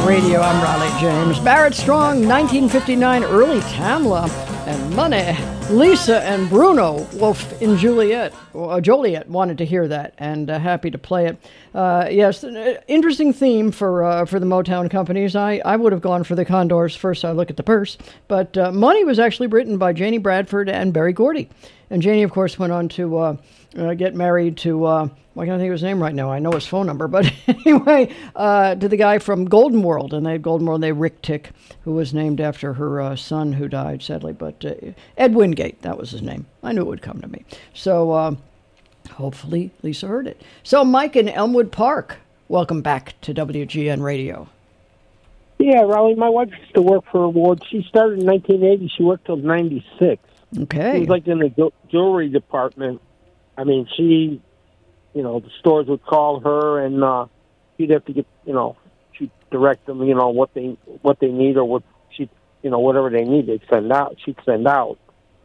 Radio. I'm Raleigh James. Barrett Strong, 1959, early Tamla and Money. Lisa and Bruno Wolf in Joliet wanted to hear that, and happy to play it. Yes, interesting theme for the Motown companies. I would have gone for the Condors first. I look at the purse, but Money was actually written by Janie Bradford and Berry Gordy, and Janie, of course, went on to get married to. I can't think of his name right now. I know his phone number, but anyway, to the guy from Golden World, and they had Golden World. They Rick Tick, who was named after her son, who died sadly. But Ed Wingate, that was his name. I knew it would come to me. So hopefully Lisa heard it. So Mike in Elmwood Park, welcome back to WGN Radio. Yeah, Raleigh. My wife used to work for Ward. She started in 1980. She worked till 96. Okay. She was like in the jewelry department. I mean, she. The stores would call her, and she'd have to get, she'd direct them, what they need or what she, whatever they need, they'd send out. She'd send out,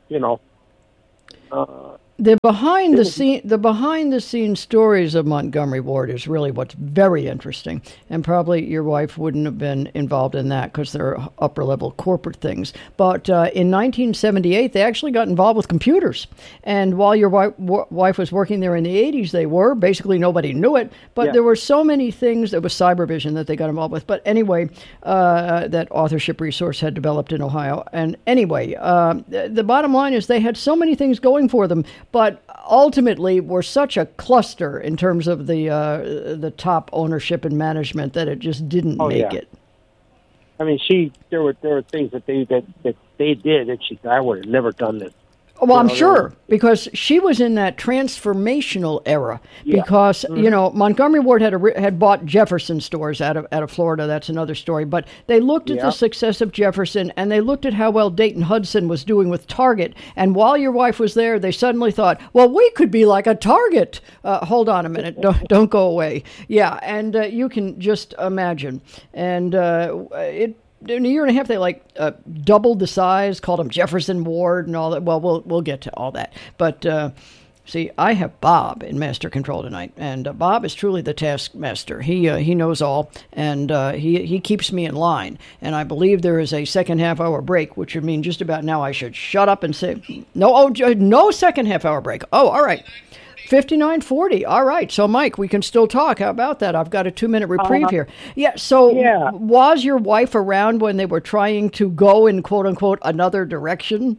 The behind the scenes stories of Montgomery Ward is really what's very interesting, and probably your wife wouldn't have been involved in that because they're upper level corporate things. But in 1978, they actually got involved with computers, and while your wife was working there in the 80s, they were basically nobody knew it, but there were so many things. There was Cybervision that they got involved with, but anyway, that authorship resource had developed in Ohio, and anyway, the bottom line is they had so many things going for them. But ultimately, we're such a cluster in terms of the top ownership and management that it just didn't make it. I mean, there were things that they did that she said, I would have never done this. Well, I'm sure, because she was in that transformational era. Yeah. Because Montgomery Ward had bought Jefferson stores out of Florida. That's another story. But they looked at the success of Jefferson, and they looked at how well Dayton Hudson was doing with Target. And while your wife was there, they suddenly thought, well, we could be like a Target. Hold on a minute, don't go away. Yeah, and you can just imagine, and in a year and a half, they doubled the size, called them Jefferson Ward and all that. Well, we'll get to all that. But see, I have Bob in Master Control tonight, and Bob is truly the taskmaster. He knows all, and he keeps me in line. And I believe there is a second half-hour break, which would mean just about now I should shut up and say no second half-hour break. Oh, all right. 59:40. All right. So, Mike, we can still talk. How about that? I've got a 2-minute reprieve here. Yeah. So, was your wife around when they were trying to go in "quote unquote" another direction?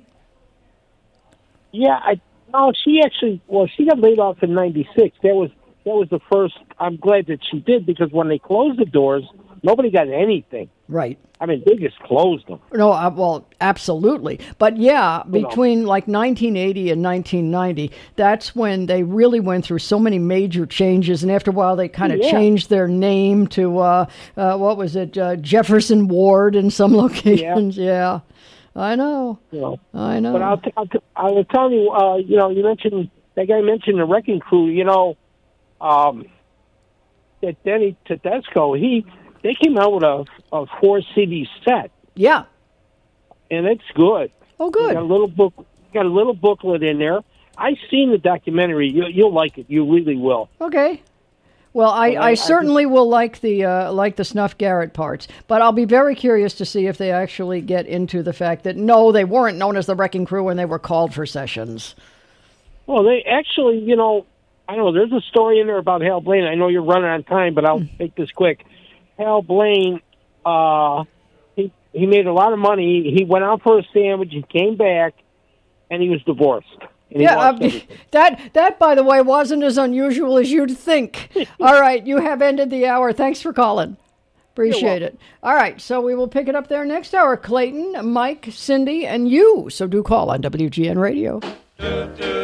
Yeah. She got laid off in '96. That was the first. I'm glad that she did, because when they closed the doors, nobody got anything. Right. I mean, they just closed them. No, well, absolutely. But between 1980 and 1990, that's when they really went through so many major changes. And after a while, they kind of changed their name to, what was it, Jefferson Ward in some locations. Yeah. I know. I know. But I'll tell you, you mentioned, that guy mentioned the Wrecking Crew, that Denny Tedesco, they came out with a 4-CD set. Yeah. And it's good. Oh, good. Got a little booklet in there. I've seen the documentary. You'll like it. You really will. Okay. Well, I certainly will like the Snuff Garrett parts, but I'll be very curious to see if they actually get into the fact that no, they weren't known as the Wrecking Crew when they were called for sessions. Well, they actually, I don't know. There's a story in there about Hal Blaine. I know you're running on time, but I'll make this quick. Hal Blaine, he made a lot of money. He went out for a sandwich. He came back, and he was divorced. That, by the way, wasn't as unusual as you'd think. All right, you have ended the hour. Thanks for calling. Appreciate it. All right, so we will pick it up there next hour. Clayton, Mike, Cindy, and you. So do call on WGN Radio.